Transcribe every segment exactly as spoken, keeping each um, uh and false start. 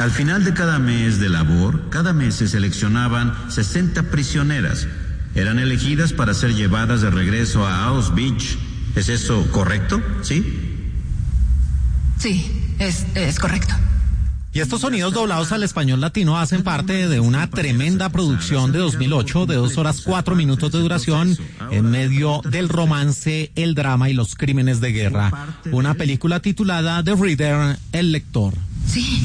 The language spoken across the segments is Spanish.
Al final de cada mes de labor, cada mes se seleccionaban sesenta prisioneras. Eran elegidas para ser llevadas de regreso a Auschwitz. ¿Es eso correcto? ¿Sí? Sí, es, es correcto. Y estos sonidos doblados al español latino hacen parte de una tremenda producción de dos mil ocho de dos horas cuatro minutos de duración en medio del romance, el drama y los crímenes de guerra. Una película titulada The Reader, El Lector. Sí.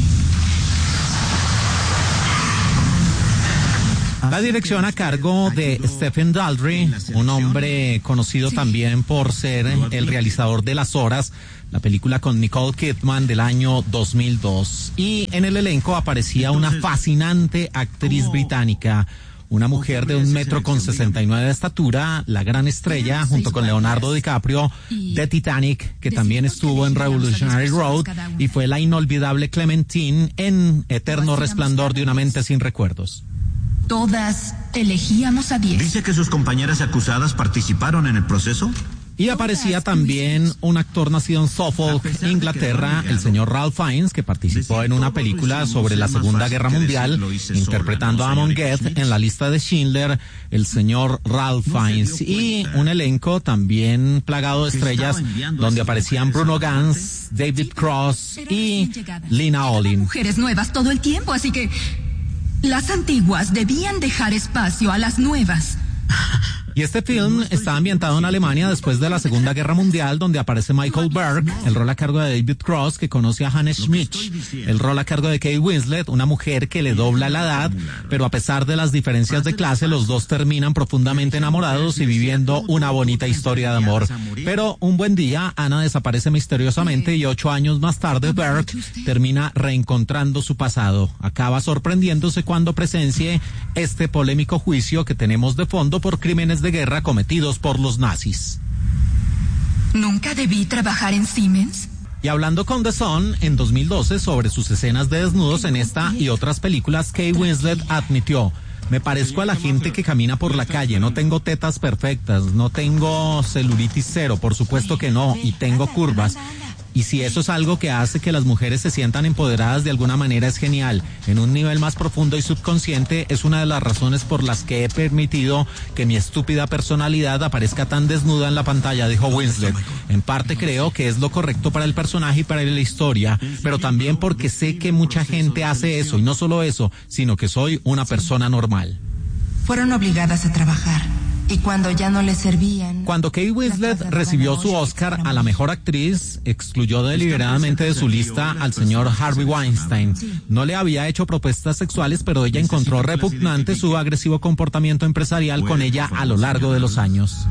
La dirección a cargo de Stephen Daldry, un hombre conocido también por ser el realizador de Las Horas, la película con Nicole Kidman del año dos mil dos. Y en el elenco aparecía una fascinante actriz británica, una mujer de un metro con sesenta y nueve de estatura, la gran estrella, junto con Leonardo DiCaprio, de Titanic, que también estuvo en Revolutionary Road, y fue la inolvidable Clementine en Eterno Resplandor de una mente sin recuerdos. Todas elegíamos a diez. ¿Dice que sus compañeras acusadas participaron en el proceso? Y aparecía también un actor nacido en Suffolk, Inglaterra, el señor Ralph Fiennes, que participó en una película sobre la Segunda Guerra Mundial, interpretando a Amon Goeth en La Lista de Schindler, el señor Ralph Fiennes. Y un elenco también plagado de estrellas, donde aparecían Bruno Ganz, David Cross y Lena Olin. Mujeres nuevas todo el tiempo, así que las antiguas debían dejar espacio a las nuevas. Y este film está ambientado en Alemania después de la Segunda Guerra Mundial, donde aparece Michael Berg, el rol a cargo de David Cross, que conoce a Hannes Schmidt, el rol a cargo de Kate Winslet, una mujer que le dobla la edad, pero a pesar de las diferencias de clase, los dos terminan profundamente enamorados y viviendo una bonita historia de amor. Pero un buen día, Anna desaparece misteriosamente y ocho años más tarde, Berg termina reencontrando su pasado. Acaba sorprendiéndose cuando presencie este polémico juicio que tenemos de fondo por crímenes de guerra cometidos por los nazis. ¿Nunca debí trabajar en Siemens? Y hablando con The Sun en dos mil doce sobre sus escenas de desnudos en esta y otras películas, Kate Winslet admitió: me parezco a la gente que camina por la calle, no tengo tetas perfectas, no tengo celulitis cero, por supuesto que no, y tengo curvas. Y si eso es algo que hace que las mujeres se sientan empoderadas de alguna manera, es genial. En un nivel más profundo y subconsciente, es una de las razones por las que he permitido que mi estúpida personalidad aparezca tan desnuda en la pantalla, dijo Winslet. En parte creo que es lo correcto para el personaje y para la historia, pero también porque sé que mucha gente hace eso, y no solo eso, sino que soy una persona normal. Fueron obligadas a trabajar. Y cuando ya no le servían... Cuando Kate Winslet recibió su Oscar a la mejor actriz, excluyó deliberadamente de su lista al señor Harvey Weinstein. No le había hecho propuestas sexuales, pero ella encontró repugnante su agresivo comportamiento empresarial con ella a lo largo de los años.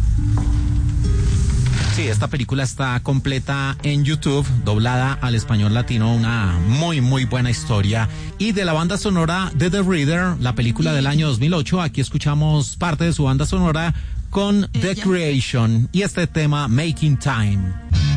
Sí, esta película está completa en YouTube, doblada al español latino, una muy muy buena historia. Y de la banda sonora de The Reader, la película del año dos mil ocho, aquí escuchamos parte de su banda sonora con The Creation y este tema Making Time.